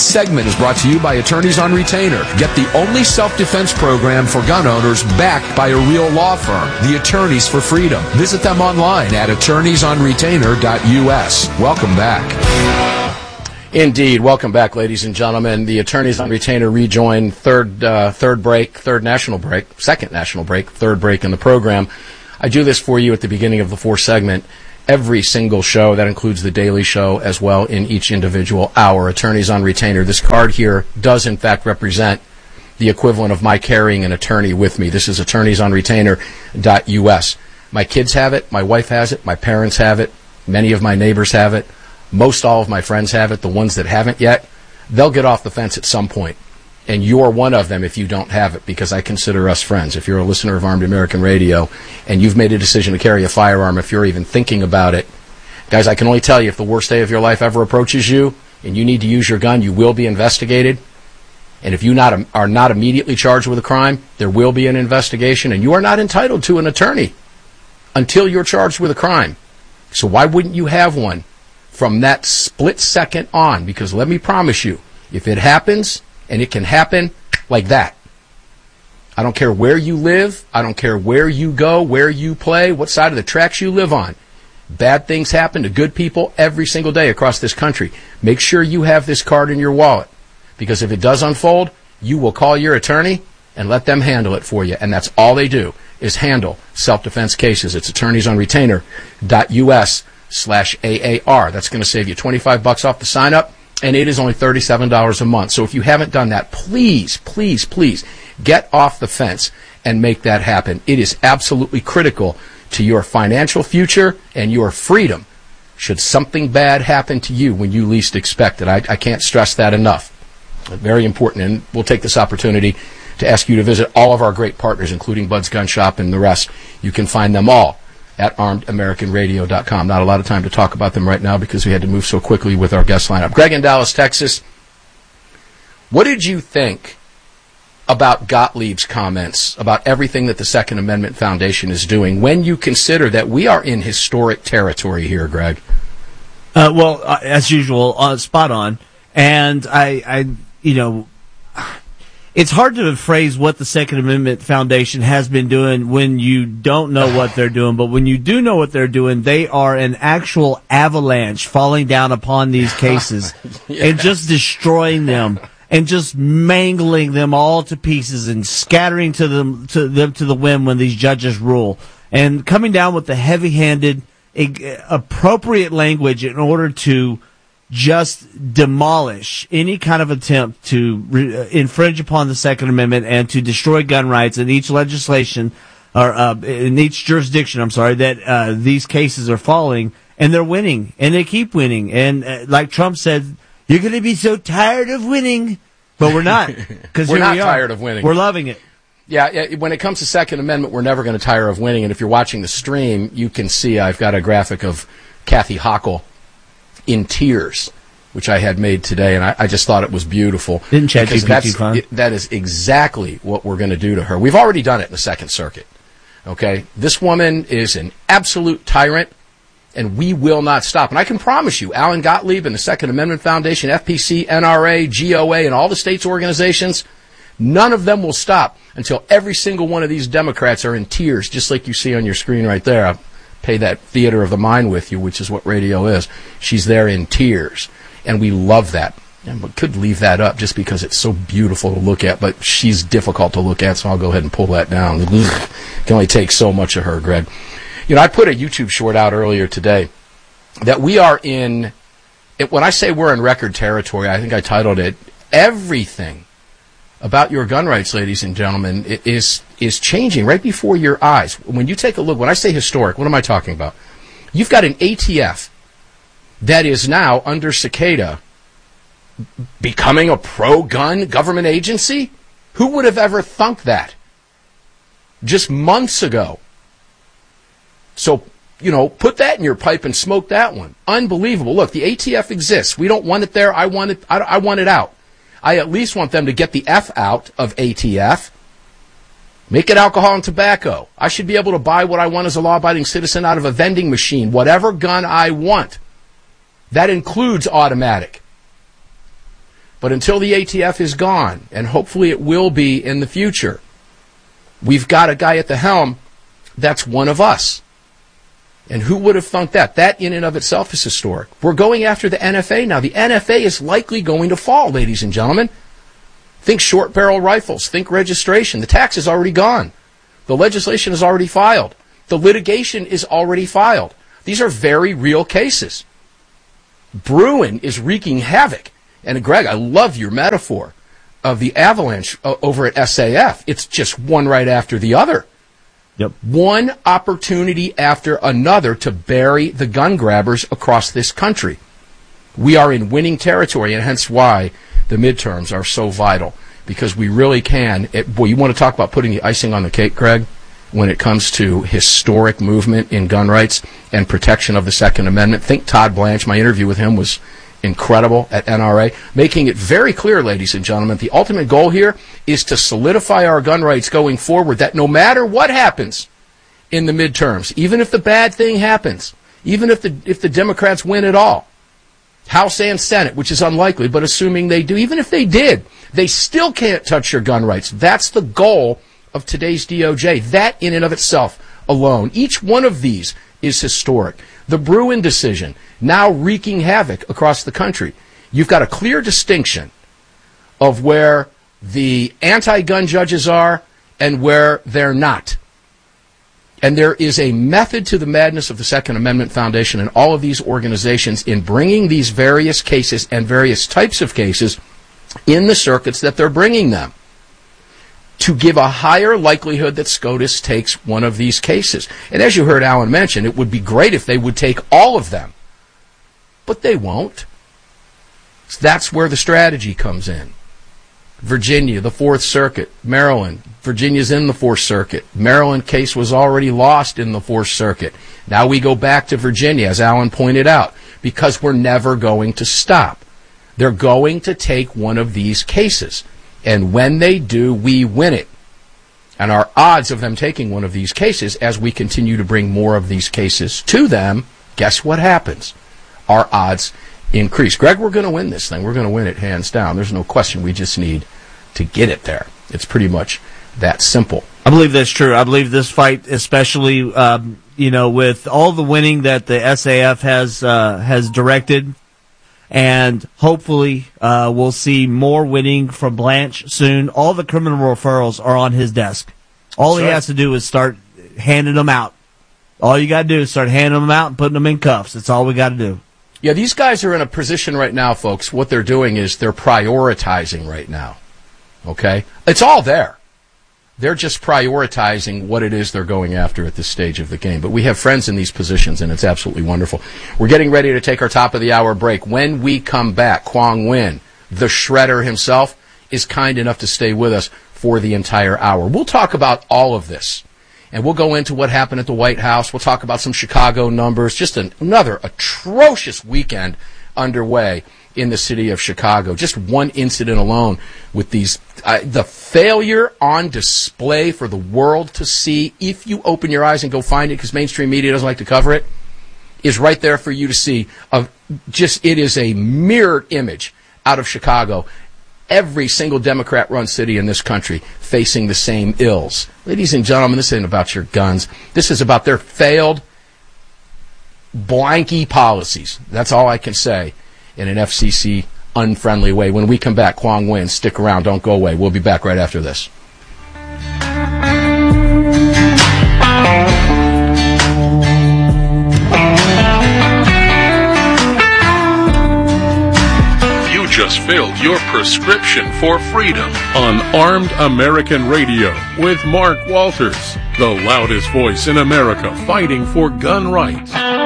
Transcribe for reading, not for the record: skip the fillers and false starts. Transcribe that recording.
This segment is brought to you by Attorneys on Retainer. Get the only self-defense program for gun owners backed by a real law firm, the Attorneys for Freedom. Visit them online at attorneysonretainer.us. Welcome back. Indeed. Welcome back, ladies and gentlemen. The Attorneys on Retainer rejoin second national break, third break in the program. I do this for you at the beginning of the fourth segment. Every single show, that includes the daily show as well in each individual hour. Attorneys on Retainer. This card here does in fact represent the equivalent of my carrying an attorney with me. This is attorneysonretainer.us. My kids have it. My wife has it. My parents have it. Many of my neighbors have it. Most all of my friends have it. The ones that haven't yet, they'll get off the fence at some point. And you're one of them if you don't have it, because I consider us friends. If you're a listener of Armed American Radio and you've made a decision to carry a firearm, if you're even thinking about it, guys, I can only tell you, if the worst day of your life ever approaches you and you need to use your gun, you will be investigated. And if you are not immediately charged with a crime, there will be an investigation, and you are not entitled to an attorney until you're charged with a crime. So why wouldn't you have one from that split second on? Because let me promise you, if it happens, and it can happen like that, I don't care where you live, I don't care where you go, where you play, what side of the tracks you live on, bad things happen to good people every single day across this country. Make sure you have this card in your wallet, because if it does unfold, you will call your attorney and let them handle it for you. And that's all they do, is handle self-defense cases. It's attorneysonretainer.us/AAR. That's going to save you $25 off the sign-up, and it is only $37 a month. So if you haven't done that, please, please, please get off the fence and make that happen. It is absolutely critical to your financial future and your freedom should something bad happen to you when you least expect it. I can't stress that enough. Very important. And we'll take this opportunity to ask you to visit all of our great partners, including Bud's Gun Shop and the rest. You can find them all at armedamericanradio.com. Not a lot of time to talk about them right now because we had to move so quickly with our guest lineup. Greg in Dallas, Texas. What did you think about Gottlieb's comments about everything that the Second Amendment Foundation is doing when you consider that we are in historic territory here, Greg? Well, as usual, spot on. And it's hard to phrase what the Second Amendment Foundation has been doing when you don't know what they're doing. But when you do know what they're doing, they are an actual avalanche falling down upon these cases yes. and just destroying them and just mangling them all to pieces and scattering to the wind when these judges rule. And coming down with the heavy-handed, appropriate language in order to just demolish any kind of attempt to infringe upon the Second Amendment and to destroy gun rights in each legislation or in each jurisdiction. That these cases are falling, and they're winning, and they keep winning. And like Trump said, you're going to be so tired of winning, but we're not, because we're not tired of winning. We're loving it. Yeah, when it comes to Second Amendment, we're never going to tire of winning. And if you're watching the stream, you can see I've got a graphic of Kathy Hochul in tears, which I had made today, and I just thought it was beautiful. Didn't ChatGPT that is exactly what we're going to do to her. We've already done it in the Second Circuit. Okay? This woman is an absolute tyrant, and we will not stop. And I can promise you, Alan Gottlieb and the Second Amendment Foundation, FPC, NRA, GOA, and all the states' organizations, none of them will stop until every single one of these Democrats are in tears, just like you see on your screen right there. I'll pay that theater of the mind with you, which is what radio is. She's there in tears, and we love that. And we could leave that up just because it's so beautiful to look at, but she's difficult to look at, so I'll go ahead and pull that down. It can only take so much of her, Greg. You know, I put a YouTube short out earlier today that we are in, when I say we're in record territory, I think I titled it, everything about your gun rights, ladies and gentlemen, is changing right before your eyes. When you take a look, when I say historic, what am I talking about? You've got an ATF that is now under Cicada becoming a pro-gun government agency? Who would have ever thunk that? Just months ago. So, you know, put that in your pipe and smoke that one. Unbelievable. Look, the ATF exists. We don't want it there. I want it out. I at least want them to get the F out of ATF. Make it alcohol and tobacco. I should be able to buy what I want as a law-abiding citizen out of a vending machine, whatever gun I want. That includes automatic. But until the ATF is gone, and hopefully it will be in the future, we've got a guy at the helm that's one of us. And who would have thunk that? That in and of itself is historic. We're going after the NFA now. The NFA is likely going to fall, ladies and gentlemen. Think short barrel rifles. Think registration. The tax is already gone. The legislation is already filed. The litigation is already filed. These are very real cases. Bruen is wreaking havoc. And Greg, I love your metaphor of the avalanche over at SAF. It's just one right after the other. Yep. One opportunity after another to bury the gun grabbers across this country. We are in winning territory, and hence why the midterms are so vital, because we really can. Boy, you want to talk about putting the icing on the cake, Greg, when it comes to historic movement in gun rights and protection of the Second Amendment. Think Todd Blanche. My interview with him was incredible at NRA, making it very clear, ladies and gentlemen, the ultimate goal here is to solidify our gun rights going forward, that no matter what happens in the midterms, even if the bad thing happens, even if the Democrats win it all, House and Senate, which is unlikely, but assuming they do, even if they did, they still can't touch your gun rights. That's the goal of today's DOJ. That in and of itself alone. Each one of these is historic. The Bruen decision, now wreaking havoc across the country. You've got a clear distinction of where the anti-gun judges are and where they're not. And there is a method to the madness of the Second Amendment Foundation and all of these organizations in bringing these various cases and various types of cases in the circuits that they're bringing them, to give a higher likelihood that SCOTUS takes one of these cases. And as you heard Alan mention, it would be great if they would take all of them. But they won't. So that's where the strategy comes in. Virginia, the Fourth Circuit, Maryland. Virginia's in the Fourth Circuit. Maryland case was already lost in the Fourth Circuit. Now we go back to Virginia, as Alan pointed out, because we're never going to stop. They're going to take one of these cases. And when they do, we win it. And our odds of them taking one of these cases, as we continue to bring more of these cases to them, guess what happens? Our odds increase. Greg, we're going to win this thing. We're going to win it hands down. There's no question. We just need to get it there. It's pretty much that simple. I believe that's true. I believe this fight, especially, with all the winning that the SAF has directed, and hopefully we'll see more winning from Blanche soon. All the criminal referrals are on his desk. All he has to do is start handing them out. All you got to do is start handing them out and putting them in cuffs. That's all we got to do. Yeah, these guys are in a position right now, folks. What they're doing is they're prioritizing right now. Okay? It's all there. They're just prioritizing what it is they're going after at this stage of the game. But we have friends in these positions, and it's absolutely wonderful. We're getting ready to take our top of the hour break. When we come back, Quang Nguyen, the shredder himself, is kind enough to stay with us for the entire hour. We'll talk about all of this, and we'll go into what happened at the White House. We'll talk about some Chicago numbers, just another atrocious weekend underway in the city of Chicago. Just one incident alone with these, the failure on display for the world to see, if you open your eyes and go find it, because mainstream media doesn't like to cover it, is right there for you to see. It is a mirrored image out of Chicago. Every single Democrat-run city in this country facing the same ills. Ladies and gentlemen, this isn't about your guns. This is about their failed blanky policies. That's all I can say in an FCC unfriendly way. When we come back, Quang Nguyen, stick around. Don't go away. We'll be back right after this. Just filled your prescription for freedom on Armed American Radio with Mark Walters, the loudest voice in America fighting for gun rights.